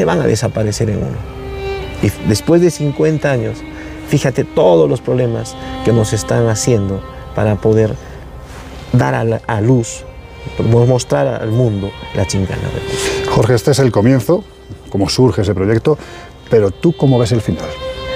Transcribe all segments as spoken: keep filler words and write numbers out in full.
se van a desaparecer en uno. Y después de cincuenta años, fíjate todos los problemas que nos están haciendo para poder dar a, la, a luz, mostrar al mundo la chincana del Cusco. Jorge, este es el comienzo, cómo surge ese proyecto, pero ¿tú cómo ves el final?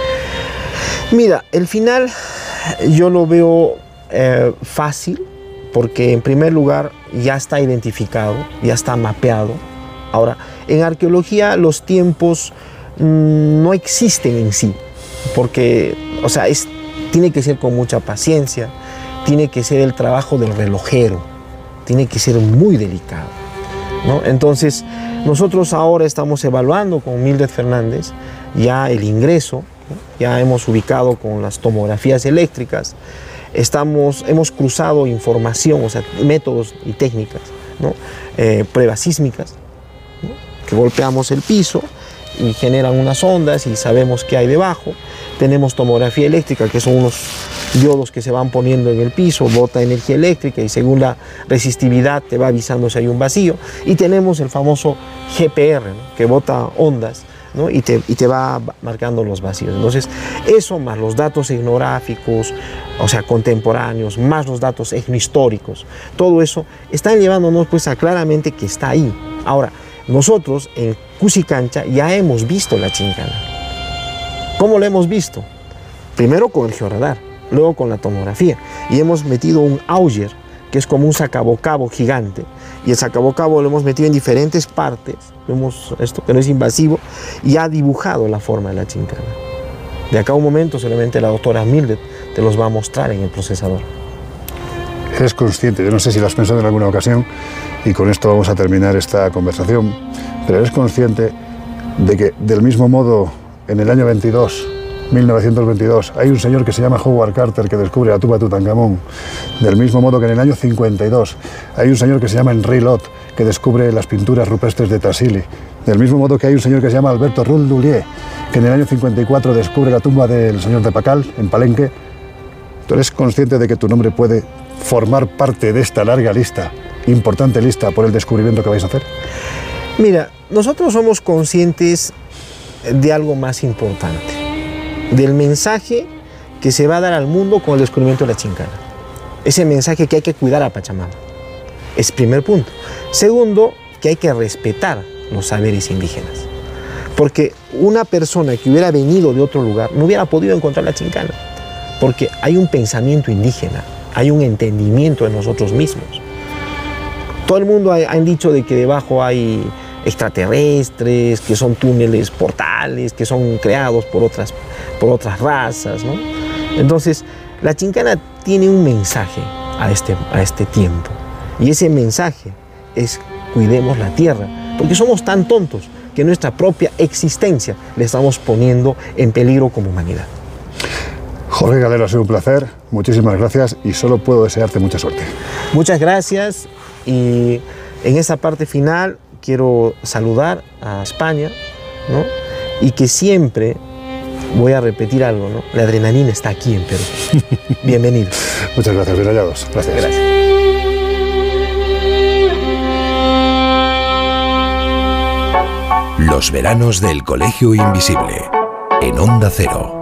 Mira, el final yo lo veo eh, fácil, porque en primer lugar ya está identificado, ya está mapeado. Ahora, en arqueología los tiempos mmm, no existen en sí, porque, o sea, es, tiene que ser con mucha paciencia, tiene que ser el trabajo del relojero, tiene que ser muy delicado, ¿no? Entonces, nosotros ahora estamos evaluando con Mildred Fernández ya el ingreso, ¿no? Ya hemos ubicado con las tomografías eléctricas, estamos, hemos cruzado información, o sea, métodos y técnicas, ¿no? eh, pruebas sísmicas, ¿no? Que golpeamos el piso y generan unas ondas y sabemos qué hay debajo. Tenemos tomografía eléctrica, que son unos diodos que se van poniendo en el piso, bota energía eléctrica y según la resistividad te va avisando si hay un vacío. Y tenemos el famoso G P R, ¿no? Que bota ondas, ¿no? y, te, y te va marcando los vacíos. Entonces, eso más los datos etnográficos, o sea, contemporáneos, más los datos etnohistóricos, todo eso están llevándonos pues a claramente que está ahí. Ahora, nosotros en Cusicancha ya hemos visto la chincana. ¿Cómo lo hemos visto? Primero con el georradar, luego con la tomografía, y hemos metido un auger, que es como un sacabocabo gigante, y el sacabocabo lo hemos metido en diferentes partes, vemos esto que no es invasivo, y ha dibujado la forma de la chincana. De acá a un momento solamente la doctora Mildred te los va a mostrar en el procesador. Eres consciente, yo no sé si lo has pensado en alguna ocasión, y con esto vamos a terminar esta conversación, pero eres consciente de que del mismo modo en el año veintidós, mil novecientos veintidós, hay un señor que se llama Howard Carter que descubre la tumba de Tutankamón. Del mismo modo que en el año cincuenta y dos hay un señor que se llama Henri Lot que descubre las pinturas rupestres de Tassili. Del mismo modo que hay un señor que se llama Alberto Rouldoulier que en el año cincuenta y cuatro descubre la tumba del señor de Pacal en Palenque. ¿Tú eres consciente de que tu nombre puede formar parte de esta larga lista, importante lista por el descubrimiento que vais a hacer? Mira, nosotros somos conscientes de algo más importante, del mensaje que se va a dar al mundo con el descubrimiento de la chincana. Ese mensaje que hay que cuidar a Pachamama. Es primer punto. Segundo, que hay que respetar los saberes indígenas. Porque una persona que hubiera venido de otro lugar no hubiera podido encontrar la chincana. Porque hay un pensamiento indígena, hay un entendimiento de nosotros mismos. Todo el mundo ha, han dicho de que debajo hay extraterrestres, que son túneles, portales, que son creados por otras, por otras razas, ¿no? Entonces, la chincana tiene un mensaje a este, a este tiempo. Y ese mensaje es: cuidemos la tierra, porque somos tan tontos que nuestra propia existencia le estamos poniendo en peligro como humanidad. Jorge Galero, ha sido un placer, muchísimas gracias y solo puedo desearte mucha suerte. Muchas gracias, y en esa parte final quiero saludar a España, ¿no? Y que siempre, voy a repetir algo, ¿no? La adrenalina está aquí en Perú. Bienvenido. Muchas gracias, bien hallados. Gracias. Gracias. Los veranos del Colegio Invisible, en Onda Cero.